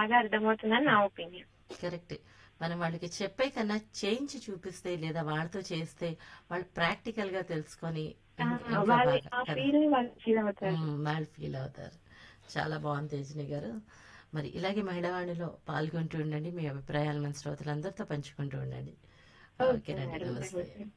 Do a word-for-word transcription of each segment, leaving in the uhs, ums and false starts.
బాగా అర్థమవుతుందని నా ఒపీనియన్. కరెక్టే. మనం వాళ్ళకి చెప్పే కన్నా చేయించి చూపిస్తే లేదా వాళ్ళతో చేస్తే వాళ్ళు ప్రాక్టికల్‌గా తెలుసుకొని ఆ! ఇం ఇంకా వాళ్ళు బాగా ఆ కదా! ఫీల్‌ని వాళ్ళు ఫీల్ అవుతారు. హ్మ్. వాళ్ళు ఫీల్ అవుతారు. చాలా బావుంది తేజస్విని గారు. మరి ఇలాగే మహిళావాణిలో పాల్గొంటూ ఉండండి. మీ అభిప్రాయాలు మన శ్రోతలందరితో పంచుకుంటూ ఉండండి. ఓకే ఓకేనండి. మేడం. నమస్తే. Thank you.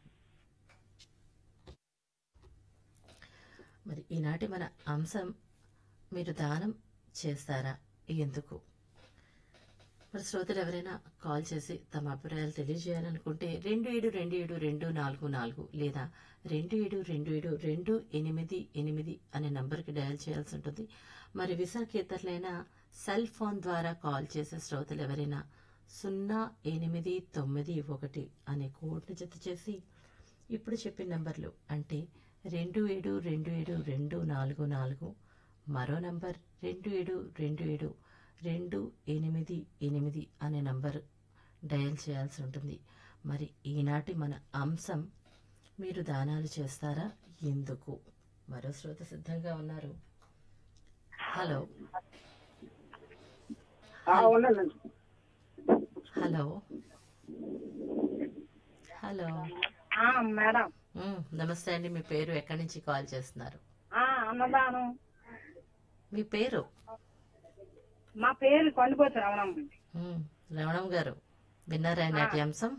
మరి ఈనాటి మన అంశం మీరు దానం చేస్తారా? ఎందుకు? మరి శ్రోతలు ఎవరైనా కాల్ చేసి తమ అభిప్రాయాలు తెలియజేయాలనుకుంటే రెండు ఏడు రెండు ఏడు రెండు నాలుగు నాలుగు లేదా రెండు ఏడు రెండు ఏడు రెండు ఎనిమిది ఎనిమిది అనే నంబర్కి డయల్ చేయాల్సి ఉంటుంది. మరి విశాఖేతరులైన సెల్ ఫోన్ ద్వారా కాల్ చేసే శ్రోతలు ఎవరైనా సున్నా ఎనిమిది తొమ్మిది ఒకటి అనే కోడ్ని జత చేసి ఇప్పుడు చెప్పిన నంబర్లు అంటే రెండు ఏడు రెండు ఏడు రెండు నాలుగు నాలుగు మరో నంబర్ రెండు ఏడు రెండు ఏడు రెండు ఎనిమిది ఎనిమిది అనే నంబర్ డయల్ చేయాల్సి ఉంటుంది. మరి ఈనాటి మన అంశం మీరు దానాలు చేస్తారా? ఎందుకు? మరో శ్రోత సిద్ధంగా ఉన్నారు. హలో ఆ, హల్- ఉండండి. హలో హలో ఆ, మేడం. మ్, నమస్తే అండి. మీ పేరు ఎక్కడి నుంచి కాల్ చేస్తున్నారు? ఆ, అన్నదానం. మీ పేరు? మా పేరు కొండపోతు రమణమ్మ. మ్, రమణం గారు విన్నారా ఆ, నాటి అంశం?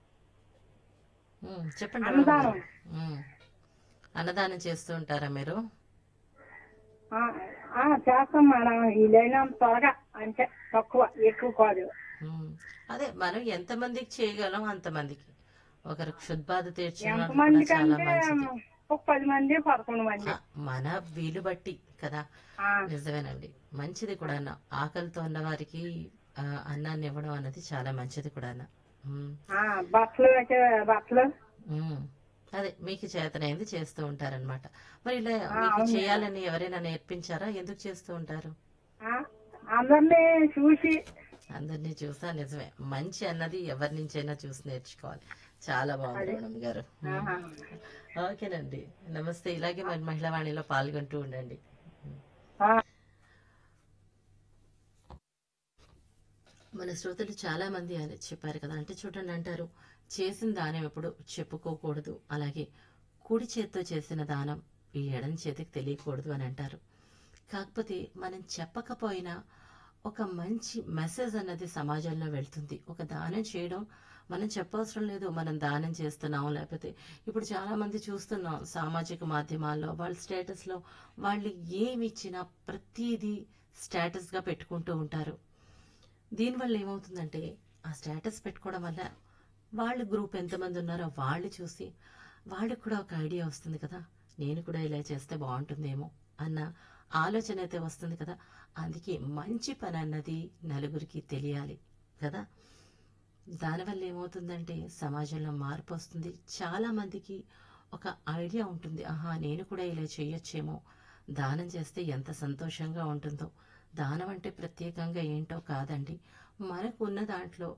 మ్, చెప్పండి రమణం అన్నదానం. గారు. మ్, అన్నదానం చేస్తూ ఉంటారా మీరు? ఆ, ఆ, చేస్తాం మేడం. ఈ లేనంత త్వరగా అంటే తక్కువ, ఎక్కువ కాదు. మ్, అదే మనం ఎంతమందికి చేయగలం అంతమందికి. ఒకరు క్షుద్బాధ తీర్చిన వాళ్ళు కూడా ఎంతమందికి చాలా అంటే మంచిది. ఒక పది మంది పదకొండు ఆ, మంది. మన వీలు బట్టి కదా. ఆ, నిజమేనండి. మంచిది కూడా అన్న ఆకలితో ఉన్న వారికి ఆ, అన్నాన్ని ఇవ్వడం అన్నది చాలా మంచిది కూడా అన్న. మ్, ఆ, బట్టలు అయితే బట్టలు. మ్, అదే మీకు చేతనైంది చేస్తూ ఉంటారనమాట. మరి ఇలా ఆ, మీకు అవును మేడం. చేయాలని ఎవరైనా నేర్పించారా? ఎందుకు చేస్తూ ఉంటారు? ఆ, అందరినీ చూసి. అందరినీ చూసా. నిజమే. మంచి అన్నది ఎవరి నుంచైనా చూసి నేర్చుకోవాలి. చాలా బాగుంది అది. రమణమ్మ గారు. మ్. ఆహా. ఓకేనండి. నమస్తే. ఇలాగే మరి మహిళా వాణిలో పాల్గొంటూ ఉండండి. ఆ, మన శ్రోతలు చాలా మంది అని చెప్పారు కదా. అంటే చూడండి, అంటారు చేసిన దానం ఎప్పుడు చెప్పుకోకూడదు, అలాగే కుడి చేత్తో చేసిన దానం ఈ ఎడం చేతికి తెలియకూడదు అని అంటారు. కాకపోతే మనం చెప్పకపోయినా ఒక మంచి మెసేజ్ అన్నది సమాజంలో వెళ్తుంది. ఒక దానం చేయడం మనం చెప్పవసరం లేదు, మనం దానం చేస్తున్నాం. లేకపోతే ఇప్పుడు చాలా మంది చూస్తున్నాం సామాజిక మాధ్యమాల్లో వాళ్ళ స్టేటస్లో వాళ్ళు ఏమి ఇచ్చినా ప్రతిదీ స్టేటస్గా పెట్టుకుంటూ ఉంటారు. దీనివల్ల ఏమవుతుందంటే ఆ స్టేటస్ పెట్టుకోవడం వల్ల వాళ్ళ గ్రూప్ ఎంతమంది ఉన్నారో వాళ్ళు చూసి వాళ్ళకి కూడా ఒక ఐడియా వస్తుంది కదా, నేను కూడా ఇలా చేస్తే బాగుంటుందేమో అన్న ఆలోచన అయితే వస్తుంది కదా. అందుకే మంచి పని అన్నది నలుగురికి తెలియాలి కదా. దానివల్ల ఏమవుతుందంటే సమాజంలో మార్పు వస్తుంది. చాలా మందికి ఒక ఐడియా ఉంటుంది, ఆహా నేను కూడా ఇలా చేయొచ్చేమో, దానం చేస్తే ఎంత సంతోషంగా ఉంటుందో. దానం అంటే ప్రత్యేకంగా ఏంటో కాదండి, మనకు ఉన్న దాంట్లో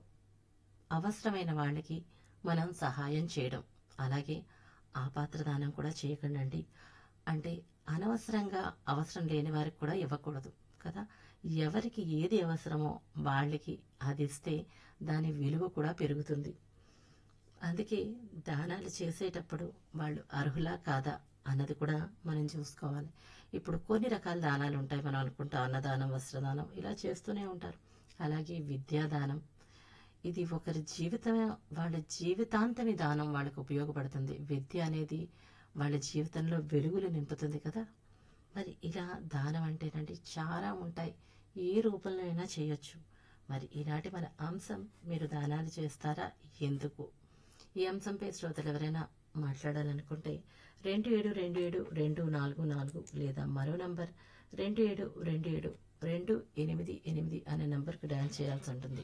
అవసరమైన వాళ్ళకి మనం సహాయం చేయడం. అలాగే ఆపాత్రదానం కూడా చేయకండి. అంటే అనవసరంగా అవసరం లేని వారికి కూడా ఇవ్వకూడదు కదా. ఎవరికి ఏది అవసరమో వాళ్ళకి అది ఇస్తే దాని విలువ కూడా పెరుగుతుంది. అందుకే దానాలు చేసేటప్పుడు వాళ్ళు అర్హులా కాదా అన్నది కూడా మనం చూసుకోవాలి. ఇప్పుడు కొన్ని రకాల దానాలు ఉంటాయి. మనం అనుకుంటాం అన్నదానం, వస్త్రదానం ఇలా చేస్తూనే ఉంటారు. అలాగే విద్యాదానం, ఇది ఒకరి జీవితం, వాళ్ళ జీవితాంతం ఈ దానం వాళ్ళకు ఉపయోగపడుతుంది. విద్య అనేది వాళ్ళ జీవితంలో వెలుగులు నింపుతుంది కదా. మరి ఇలా దానం అంటేనండి చాలా ఉంటాయి, ఏ రూపంలో అయినా చేయొచ్చు. మరి ఈనాటి మన అంశం మీరు దానాలు చేస్తారా? ఎందుకు? ఈ అంశంపై శ్రోతలు ఎవరైనా మాట్లాడాలనుకుంటే రెండు ఏడు రెండు ఏడు రెండు నాలుగు నాలుగు లేదా మరో నంబర్ రెండు ఏడు రెండు ఏడు రెండు ఎనిమిది ఎనిమిది అనే నంబర్కి డయల్ చేయాల్సి ఉంటుంది.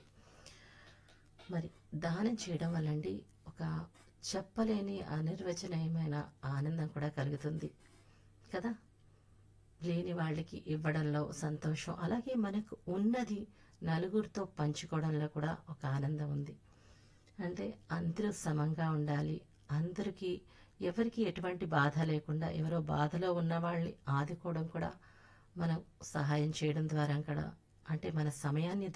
మరి దానం చేయడం వల్లండి ఒక చెప్పలేని అనిర్వచనీయమైన ఆనందం కూడా కలుగుతుంది కదా. లేని వాళ్ళకి ఇవ్వడంలో సంతోషం, అలాగే మనకు ఉన్నది నలుగురితో పంచుకోవడంలో కూడా ఒక ఆనందం ఉంది. అంటే అందరూ సమంగా ఉండాలి, అందరికీ ఎవరికి ఎటువంటి బాధ లేకుండా, ఎవరో బాధలో ఉన్న వాళ్ళని ఆదుకోవడం కూడా మనం సహాయం చేయడం ద్వారా కూడా, అంటే మన సమయాన్ని